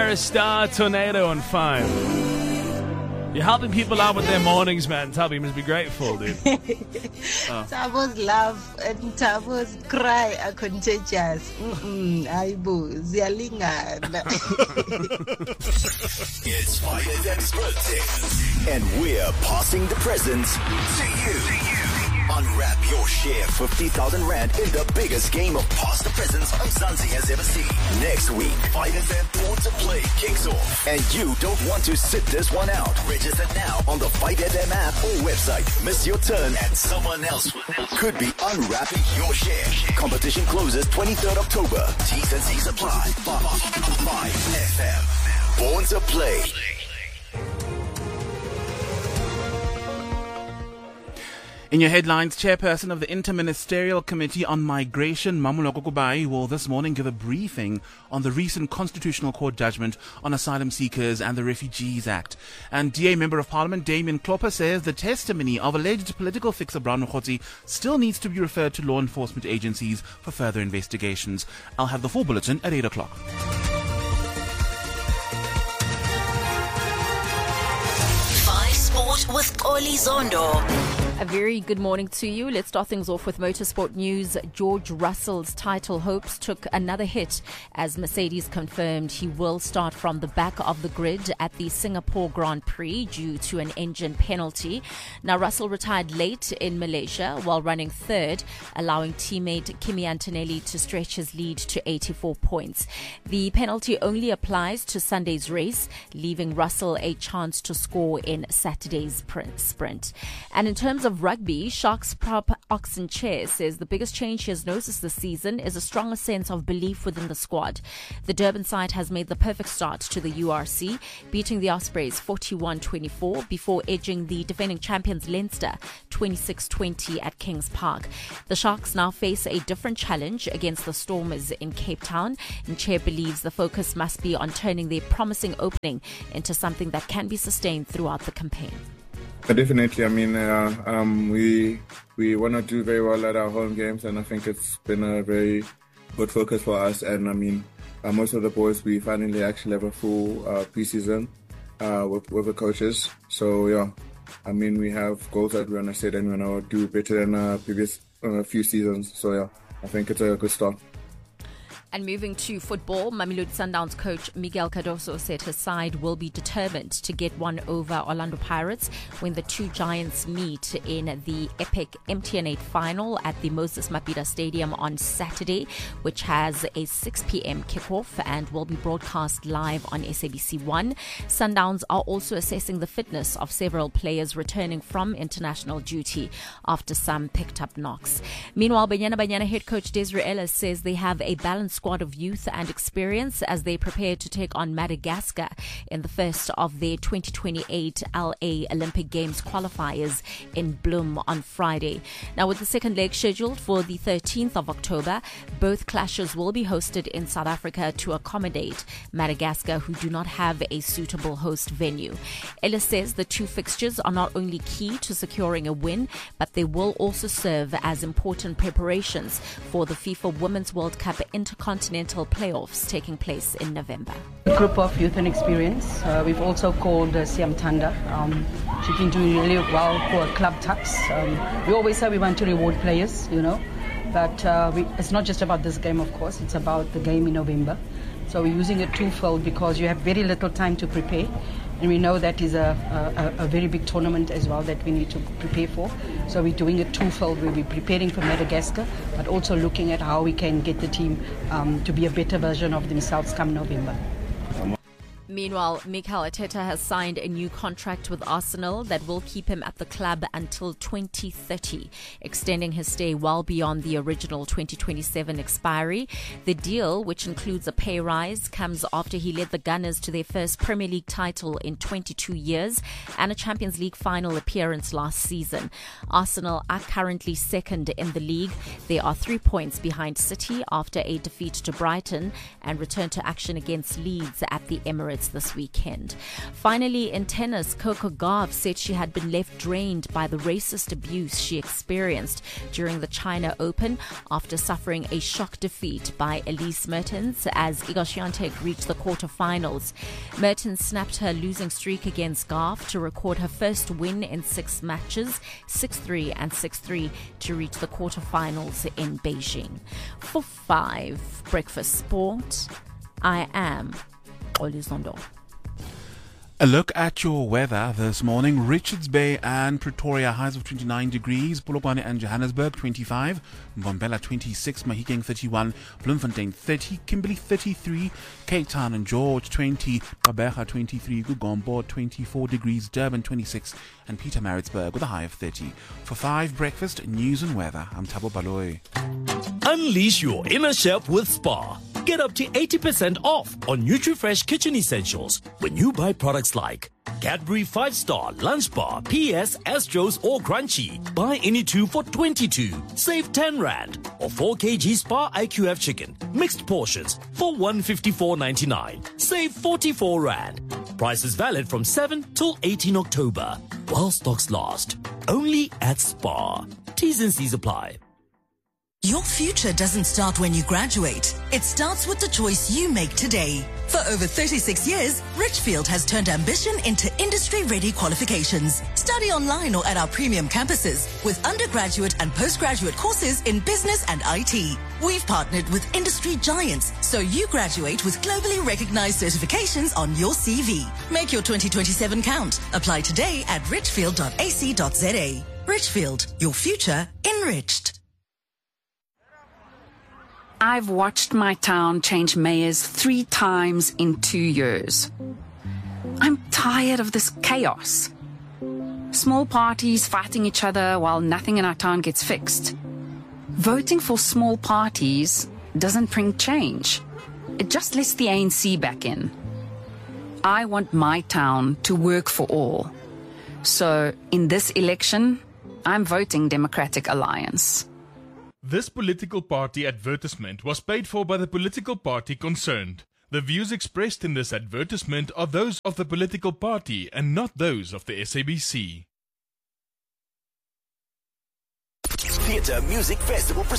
Sarah Star, Tornado on 5. You're helping people out with their mornings, man. Tubby, you must be grateful, dude. Tabo's laugh and Tabo's cry are contagious. Aibu, ziyalingana. It's Fight FM's birthday, and we're passing the presents to you. Unwrap your share 50,000 Rand in the biggest game of pass the presents Mzansi has ever seen. Next week, Fight FM Born to Play kicks off, and you don't want to sit this one out. Register now on the Fight FM app or website. Miss your turn and someone else could be unwrapping your share. Competition closes 23rd October. T's and C's apply. Fight FM Born to Play. In your headlines, Chairperson of the Interministerial Committee on Migration, Mamoloko Kubai, will this morning give a briefing on the recent Constitutional Court judgment on asylum seekers and the Refugees Act. And DA Member of Parliament Damien Klopper says the testimony of alleged political fixer Brown Mokgotsi still needs to be referred to law enforcement agencies for further investigations. I'll have the full bulletin at 8 o'clock. Sport with Oli Zondo. A very good morning to you. Let's start things off with motorsport news. George Russell's title hopes took another hit as Mercedes confirmed he will start from the back of the grid at the Singapore Grand Prix due to an engine penalty. Now, Russell retired late in Malaysia while running third, allowing teammate Kimi Antonelli to stretch his lead to 84 points. The penalty only applies to Sunday's race, leaving Russell a chance to score in Saturday's sprint. And in terms of rugby, Sharks prop Oxen Chair says the biggest change he has noticed this season is a stronger sense of belief within the squad. The Durban side has made the perfect start to the URC, beating the Ospreys 41-24 before edging the defending champions Leinster 26-20 at Kings Park. The Sharks now face a different challenge against the Stormers in Cape Town, and Chair believes the focus must be on turning their promising opening into something that can be sustained throughout the campaign. Definitely. I mean, we want to do very well at our home games, and I think it's been a very good focus for us. And I mean, most of the boys, we finally actually have a full preseason with the coaches. So yeah, I mean, we have goals that we want to set and we want to do better than previous few seasons. So yeah, I think it's a good start. And moving to football, Mamelodi Sundowns coach Miguel Cardoso said his side will be determined to get one over Orlando Pirates when the two giants meet in the epic MTN8 final at the Moses Mabhida Stadium on Saturday, which has a 6 p.m. kickoff and will be broadcast live on SABC1. Sundowns are also assessing the fitness of several players returning from international duty after some picked up knocks. Meanwhile, Banyana head coach Desiree Ellis says they have a balanced squad of youth and experience as they prepare to take on Madagascar in the first of their 2028 LA Olympic Games qualifiers in Bloem on Friday. Now, with the second leg scheduled for the 13th of October, both clashes will be hosted in South Africa to accommodate Madagascar, who do not have a suitable host venue. Ellis says the two fixtures are not only key to securing a win, but they will also serve as important preparations for the FIFA Women's World Cup Intercontinental playoffs taking place in November. A group of youth and experience. We've also called Siam Tanda. She's been doing really well for Club Tucks. We always say we want to reward players, but it's not just about this game, of course. It's about the game in November. So we're using it twofold because you have very little time to prepare. And we know that is a very big tournament as well that we need to prepare for. So we're doing it twofold. We'll be preparing for Madagascar, but also looking at how we can get the team to be a better version of themselves come November. Meanwhile, Mikel Arteta has signed a new contract with Arsenal that will keep him at the club until 2030, extending his stay well beyond the original 2027 expiry. The deal, which includes a pay rise, comes after he led the Gunners to their first Premier League title in 22 years and a Champions League final appearance last season. Arsenal are currently second in the league. They are 3 points behind City after a defeat to Brighton and return to action against Leeds at the Emirates highlights this weekend. Finally, in tennis, Coco Gauff said she had been left drained by the racist abuse she experienced during the China Open after suffering a shock defeat by Elise Mertens as Iga Swiatek reached the quarterfinals. Mertens snapped her losing streak against Gauff to record her first win in 6 matches, 6-3 and 6-3, to reach the quarterfinals in Beijing. For 5 Breakfast Sport, I am Oli Zondo. A look at your weather this morning. Richards Bay and Pretoria, highs of 29 degrees. Polokwane and Johannesburg, 25. Mbombela, 26. Mahikeng, 31. Bloemfontein, 30. Kimberley, 33. Cape Town and George, 20. Gqeberha, 23. Gugombo, 24 degrees. Durban, 26. And Pietermaritzburg with a high of 30. For 5 Breakfast, news and weather, I'm Thabo Baloyi. Unleash your inner chef with Spar. Get up to 80% off on NutriFresh kitchen essentials when you buy products like Cadbury 5-Star Lunch Bar, PS, Astros or Crunchy. Buy any 2 for 22. Save 10 Rand. Or 4 kg Spar IQF chicken, mixed portions for 154.99. Save 44 Rand. Price is valid from 7 till 18 October. While stocks last. Only at Spar. T's and C's apply. Your future doesn't start when you graduate. It starts with the choice you make today. For over 36 years, Richfield has turned ambition into industry-ready qualifications. Study online or at our premium campuses with undergraduate and postgraduate courses in business and IT. We've partnered with industry giants, so you graduate with globally recognized certifications on your CV. Make your 2027 count. Apply today at richfield.ac.za. Richfield, your future enriched. I've watched my town change mayors 3 times in 2 years. I'm tired of this chaos. Small parties fighting each other while nothing in our town gets fixed. Voting for small parties doesn't bring change. It just lets the ANC back in. I want my town to work for all. So in this election, I'm voting Democratic Alliance. This political party advertisement was paid for by the political party concerned. The views expressed in this advertisement are those of the political party and not those of the SABC. Theatre Music Festival